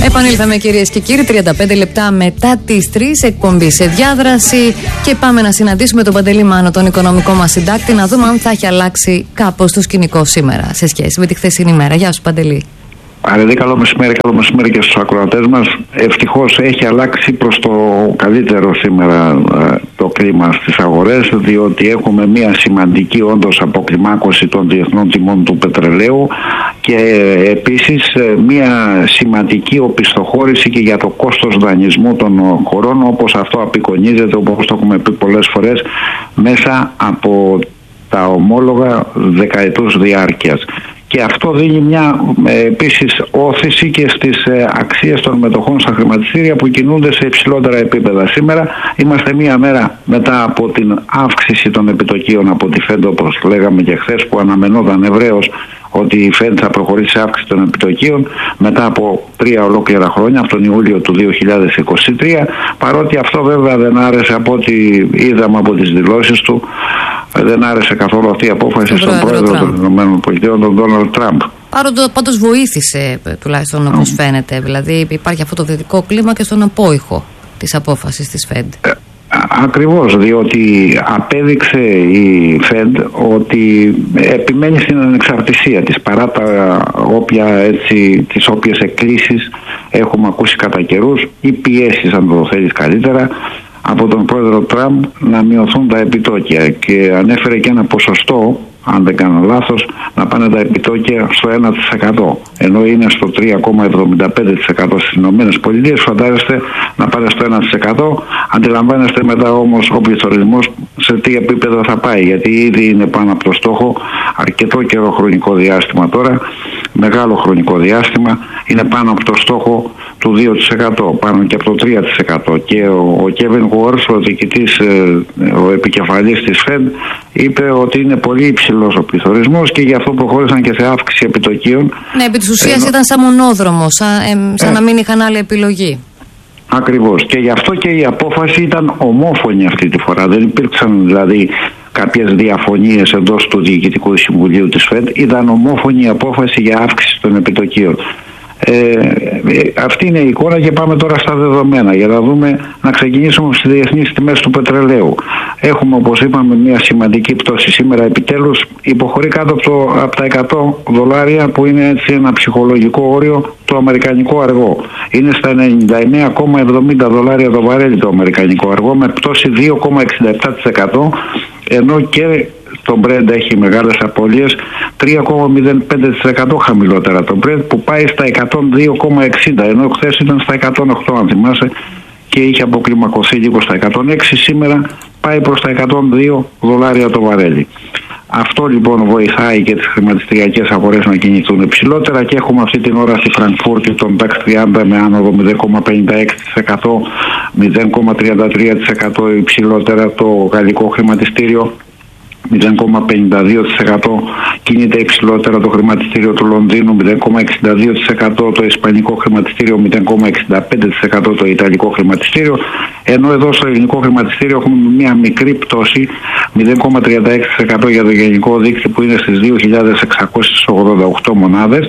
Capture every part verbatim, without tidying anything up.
Επανήλθαμε, κυρίες και κύριοι, τριάντα πέντε λεπτά μετά τις τρεις, εκπομπή σε διάδραση, και πάμε να συναντήσουμε τον Παντελή Μάνο, τον οικονομικό μας συντάκτη, να δούμε αν θα έχει αλλάξει κάπως το σκηνικό σήμερα σε σχέση με τη χθεσινή μέρα. Γεια σου, Παντελή. Αρεδί, καλό μεσημέρι, καλό μεσημέρι και στους ακροατές μας. Ευτυχώς έχει αλλάξει προς το καλύτερο σήμερα το κλίμα στις αγορές, διότι έχουμε μια σημαντική όντως αποκλιμάκωση των διεθνών τιμών του πετρελαίου και επίσης μια σημαντική οπισθοχώρηση και για το κόστος δανεισμού των χωρών, όπως αυτό απεικονίζεται, όπως το έχουμε πει πολλές φορές, μέσα από τα ομόλογα δεκαετούς διάρκειας. Και αυτό δίνει μια ε, επίσης όθηση και στις ε, αξίες των μετοχών στα χρηματιστήρια που κινούνται σε υψηλότερα επίπεδα. Σήμερα είμαστε μία μέρα μετά από την αύξηση των επιτοκίων από τη Fed, όπως λέγαμε και χθες, που αναμενόταν ευρέως ότι η Fed θα προχωρήσει σε αύξηση των επιτοκίων μετά από τρία ολόκληρα χρόνια, από τον Ιούλιο του δύο χιλιάδες είκοσι τρία, παρότι αυτό βέβαια δεν άρεσε, από ό,τι είδαμε από τις δηλώσεις του, δεν άρεσε καθόλου αυτή η απόφαση στον πρόεδρο των ΗΠΑ, τον Ντόναλντ Τραμπ. Πάντως βοήθησε, τουλάχιστον όπως φαίνεται. Δηλαδή υπάρχει αυτό το θετικό κλίμα και στον απόϊχο της απόφασης της Fed. Ε, ακριβώς, διότι απέδειξε η Fed ότι επιμένει στην ανεξαρτησία της, παρά τα όποια, έτσι, τις όποιες εκκλήσεις έχουμε ακούσει κατά καιρούς ή πιέσεις, αν το θέλεις καλύτερα, από τον πρόεδρο Τραμπ να μειωθούν τα επιτόκια, και ανέφερε και ένα ποσοστό, αν δεν κάνω λάθος, να πάνε τα επιτόκια στο ένα τοις εκατό, ενώ είναι στο τρία κόμμα εβδομήντα πέντε τοις εκατό στις ΗΠΑ. Φαντάζεστε να πάνε στο ένα τοις εκατό. Αντιλαμβάνεστε μετά όμως ο πληθωρισμός σε τι επίπεδο θα πάει, γιατί ήδη είναι πάνω από το στόχο αρκετό καιρό χρονικό διάστημα τώρα, μεγάλο χρονικό διάστημα, είναι πάνω από το στόχο του δύο τοις εκατό, πάνω και από το τρία τοις εκατό. Και ο Κέβιν Γουόρς, ο διοικητής, ο επικεφαλής της Fed, είπε ότι είναι πολύ υψηλός ο πληθωρισμός και γι' αυτό προχώρησαν και σε αύξηση επιτοκίων. Ναι, επί της ουσίας Ενώ... ήταν σαν μονόδρομο, σαν, ε, σαν ε... να μην είχαν άλλη επιλογή. Ακριβώς. Και γι' αυτό και η απόφαση ήταν ομόφωνη αυτή τη φορά. Δεν υπήρξαν δηλαδή κάποιες διαφωνίες εντός του Διοικητικού Συμβουλίου της Fed. Ήταν ομόφωνη η απόφαση για αύξηση των επιτοκίων. Ε, αυτή είναι η εικόνα, και πάμε τώρα στα δεδομένα για να δούμε, να ξεκινήσουμε στις διεθνείς τιμές του πετρελαίου. Έχουμε, όπως είπαμε, μια σημαντική πτώση σήμερα. Επιτέλους υποχωρεί κάτω από, το, από τα εκατό δολάρια, που είναι έτσι ένα ψυχολογικό όριο, το αμερικανικό αργό. Είναι στα ενενήντα εννέα κόμμα εβδομήντα δολάρια το βαρέλι το αμερικανικό αργό, με πτώση δύο κόμμα εξήντα επτά τοις εκατό, ενώ και το Brent έχει μεγάλες απώλειες, τρία κόμμα μηδέν πέντε τοις εκατό χαμηλότερα το Brent, που πάει στα εκατόν δύο κόμμα εξήντα, ενώ χθες ήταν στα εκατόν οκτώ, αν θυμάσαι, και είχε αποκλιμακωθεί λίγο στα εκατόν έξι. Σήμερα πάει προς τα εκατόν δύο δολάρια το βαρέλι. Αυτό λοιπόν βοηθάει και τις χρηματιστηριακές αγορές να κινηθούν υψηλότερα, και έχουμε αυτή την ώρα στη Φραγκφούρτη τον νταξ τριάντα με άνοδο μηδέν κόμμα πενήντα έξι τοις εκατό, μηδέν κόμμα τριάντα τρία τοις εκατό υψηλότερα το γαλλικό χρηματιστήριο, μηδέν κόμμα πενήντα δύο τοις εκατό κινείται υψηλότερα το χρηματιστήριο του Λονδίνου, μηδέν κόμμα εξήντα δύο τοις εκατό το ισπανικό χρηματιστήριο, μηδέν κόμμα εξήντα πέντε τοις εκατό το ιταλικό χρηματιστήριο, ενώ εδώ στο ελληνικό χρηματιστήριο έχουμε μια μικρή πτώση, μηδέν κόμμα τριάντα έξι τοις εκατό για το γενικό δίκτυο, που είναι στις δύο χιλιάδες εξακόσιες ογδόντα οκτώ μονάδες.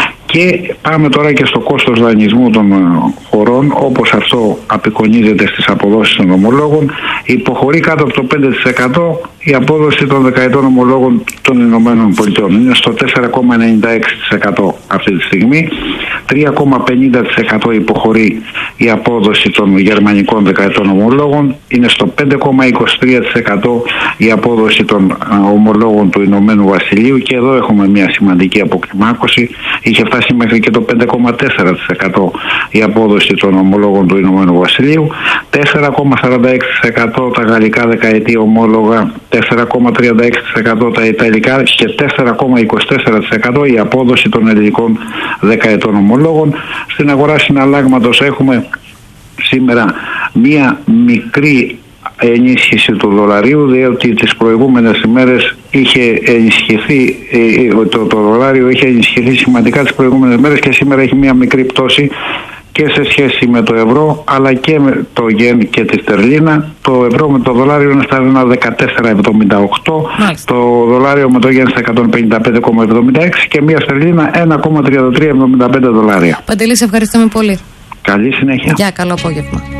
Και πάμε τώρα και στο κόστος δανεισμού των χωρών, όπως αυτό απεικονίζεται στις αποδόσεις των ομολόγων. Υποχωρεί κάτω από το πέντε τοις εκατό η απόδοση των δεκαετών ομολόγων των Ηνωμένων Πολιτειών. Είναι στο τέσσερα κόμμα ενενήντα έξι τοις εκατό αυτή τη στιγμή. τρία κόμμα πενήντα τοις εκατό υποχωρεί η απόδοση των γερμανικών δεκαετών ομολόγων. Είναι στο πέντε κόμμα είκοσι τρία τοις εκατό η απόδοση των ομολόγων του Ηνωμένου Βασιλείου, και εδώ έχουμε μια σημαντική αποκλιμάκωση. Είχε φτάσει μέχρι και το πέντε κόμμα τέσσερα τοις εκατό η απόδοση των ομολόγων του Ηνωμένου Βασιλείου, τέσσερα κόμμα σαράντα έξι τοις εκατό τα γαλλικά δεκαετή ομόλογα, τέσσερα κόμμα τριάντα έξι τοις εκατό τα ιταλικά και τέσσερα κόμμα είκοσι τέσσερα τοις εκατό η απόδοση των ελληνικών δεκαετών ομολόγων. Στην αγορά συναλλάγματος έχουμε σήμερα μία μικρή ενίσχυση του δολαρίου, διότι τις προηγούμενες ημέρες είχε ενισχυθεί, το, το δολάριο είχε ενισχυθεί σημαντικά τις προηγούμενες μέρες, και σήμερα έχει μία μικρή πτώση και σε σχέση με το ευρώ, αλλά και με το γεν και τη στερλίνα. Το ευρώ με το δολάριο είναι στα ένα δεκατέσσερα εβδομήντα οκτώ, το δολάριο με το γεν στα εκατόν πενήντα πέντε κόμμα εβδομήντα έξι και μία στερλίνα ένα κόμμα τριάντα τρία εβδομήντα πέντε δολάρια. Παντελή, σε ευχαριστούμε πολύ. Καλή συνέχεια. Γεια, καλό απόγευμα.